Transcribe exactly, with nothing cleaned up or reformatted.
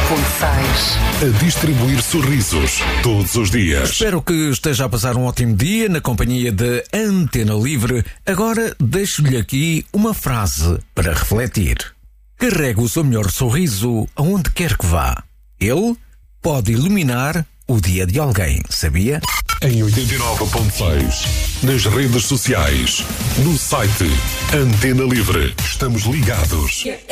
ponto seis. A distribuir sorrisos todos os dias. Espero que esteja a passar um ótimo dia na companhia de Antena Livre. Agora deixo-lhe aqui uma frase para refletir. Carregue o seu melhor sorriso aonde quer que vá. Ele pode iluminar o dia de alguém, sabia? Em oitenta e nove ponto seis, nas redes sociais, no site Antena Livre. Estamos ligados.